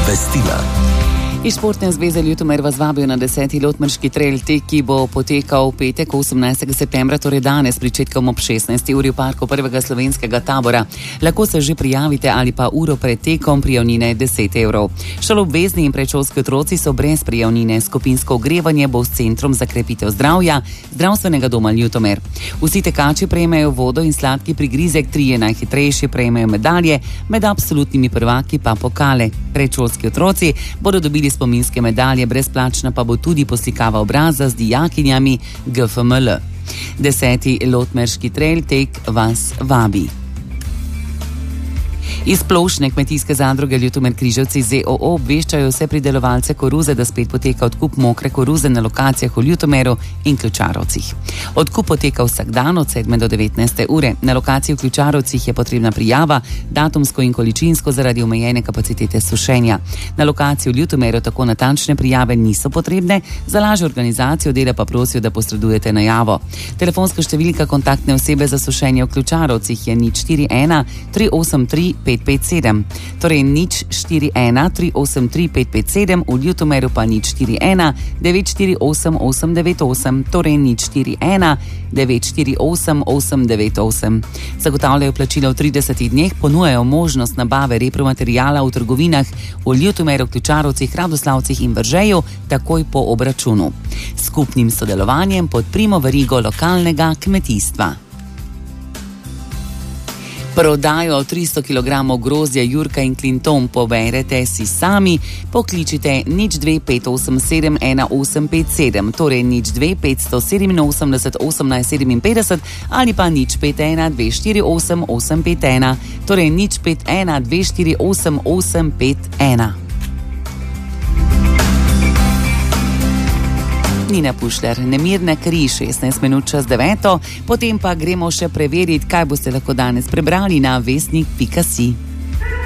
Obvestila. Iz Športne zveze Ljutomer vas vabijo na 10. Lotmerški trail tek, ki bo potekal v petek 18. septembra, torej danes, pričetkom ob 16. uri v parku prvega slovenskega tabora. Lahko se že prijavite ali pa uro pred tekom, prijavnine 10 evrov. Šoloobvezni in predšolski otroci so brez prijavnine. Skupinsko ogrevanje bo s Centrom za krepitev zdravja Zdravstvenega doma Ljutomer. Vsi tekači prejmejo vodo in sladki prigrizek, 3 najhitrejši prejmejo medalje, med absolutnimi prvaki pa pokale. Predšolski otroci bodo dobili spominske medalje, brezplačna pa bo tudi poslikava obraza z dijakinjami GFML. 10. Lotmerški trail tek vas vabi. Iz Splošne kmetijske zadruge Ljutomer Križevci ZOO obveščajo vse pridelovalce koruze, da spet poteka odkup mokre koruze na lokacijah v Ljutomeru in Ključarovcih. Odkup poteka vsak dan od 7 do 19. ure. Na lokaciji v Ključarovcih je potrebna prijava, datumsko in količinsko zaradi omejene kapacitete sušenja. Na lokaciji v Ljutomeru tako natančne prijave niso potrebne, za lažjo organizacijo dela pa prosijo, da posredujete najavo. Telefonska številka kontaktne osebe za sušenje v Ključarovcih je 041 383 557, torej 041 383 557, v Ljutomeru pa 041 948 898, torej 041 948 898. Zagotavljajo plačilo v 30 dneh, ponujajo možnost nabave repromaterijala v trgovinah v Ljutomeru, Ključarovcih, Radoslavcih in Veržeju takoj po obračunu. S skupnim sodelovanjem podprimo verigo lokalnega kmetijstva. Prodajo 300 kg grozdja Jurka in Clinton poberete si sami, pokličite 02 587 1857, torej 02 587 1857 ali pa 051 248 851, torej 051 248 851. Nina Pušler, Nemirne kri, 16 minut čez 9, potem pa gremo še preveriti, kaj boste lahko danes prebrali na vestnik.si.